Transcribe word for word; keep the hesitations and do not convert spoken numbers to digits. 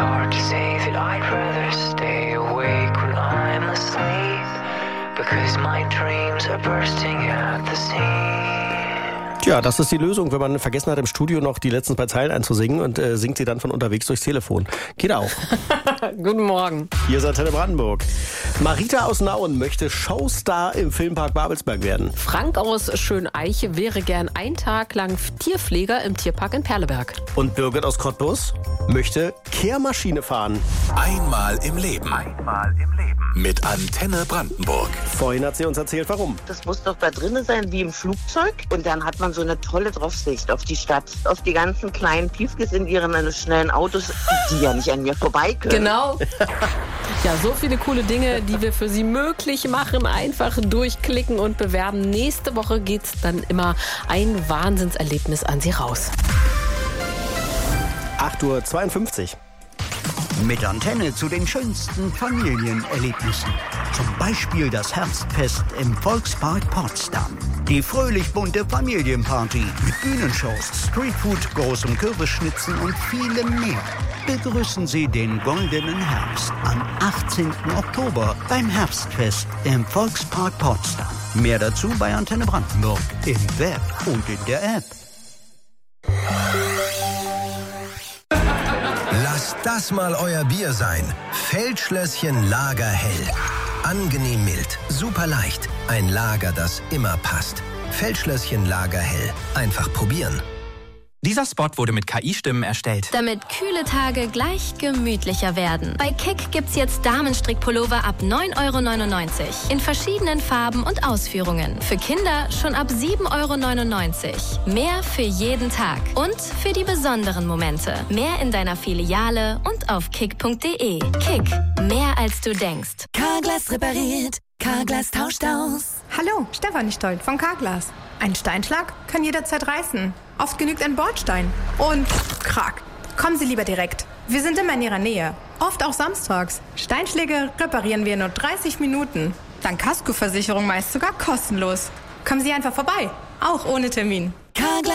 hard to say that I'd rather stay awake when I'm asleep, because my dreams are bursting at the seams. Tja, das ist die Lösung, wenn man vergessen hat, im Studio noch die letzten zwei Zeilen einzusingen und äh, singt sie dann von unterwegs durchs Telefon. Geht auch. Guten Morgen. Hier ist Antenne Brandenburg. Marita aus Nauen möchte Showstar im Filmpark Babelsberg werden. Frank aus Schöneiche wäre gern einen Tag lang Tierpfleger im Tierpark in Perleberg. Und Birgit aus Cottbus möchte Kehrmaschine fahren. Einmal im Leben. Einmal im Leben. Mit Antenne Brandenburg. Vorhin hat sie uns erzählt, warum. Das muss doch da drinnen sein wie im Flugzeug. Und dann hat man so eine tolle Draufsicht auf die Stadt, auf die ganzen kleinen Piefkes in ihren schnellen Autos, die ja nicht an mir vorbei können. Genau. Ja, so viele coole Dinge, die wir für Sie möglich machen. Einfach durchklicken und bewerben. Nächste Woche geht's dann immer ein Wahnsinnserlebnis an Sie raus. acht Uhr zweiundfünfzig. Mit Antenne zu den schönsten Familienerlebnissen. Zum Beispiel das Herbstfest im Volkspark Potsdam. Die fröhlich bunte Familienparty mit Bühnenshows, Streetfood, großem Kürbisschnitzen und vielem mehr. Begrüßen Sie den goldenen Herbst am achtzehnten Oktober beim Herbstfest im Volkspark Potsdam. Mehr dazu bei Antenne Brandenburg im Web und in der App. Lasst das mal euer Bier sein. Feldschlösschen Lager Hell. Angenehm mild, super leicht. Ein Lager, das immer passt. Feldschlösschen Lager Hell. Einfach probieren. Dieser Spot wurde mit K I-Stimmen erstellt. Damit kühle Tage gleich gemütlicher werden. Bei Kick gibt's jetzt Damenstrickpullover ab neun Euro neunundneunzig. In verschiedenen Farben und Ausführungen. Für Kinder schon ab sieben Euro neunundneunzig. Mehr für jeden Tag. Und für die besonderen Momente. Mehr in deiner Filiale und auf kick punkt de. Kick. Mehr als du denkst. Carglass repariert. Carglass tauscht aus. Hallo, Stefanie Stolt von Carglass. Ein Steinschlag kann jederzeit reißen. Oft genügt ein Bordstein. Und krack. Kommen Sie lieber direkt. Wir sind immer in Ihrer Nähe. Oft auch samstags. Steinschläge reparieren wir in nur dreißig Minuten. Dank Kaskoversicherung meist sogar kostenlos. Kommen Sie einfach vorbei. Auch ohne Termin. Carglass